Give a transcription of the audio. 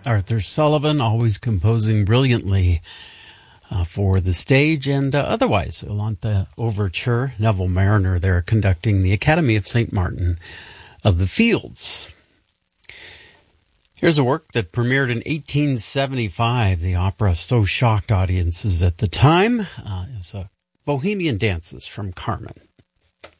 Arthur Sullivan, always composing brilliantly for the stage and otherwise. Iolanthe Overture, Neville Marriner there conducting the Academy of St. Martin of the Fields. Here's a work that premiered in 1875. The opera so shocked audiences at the time. It was Bohemian Dances from Carmen.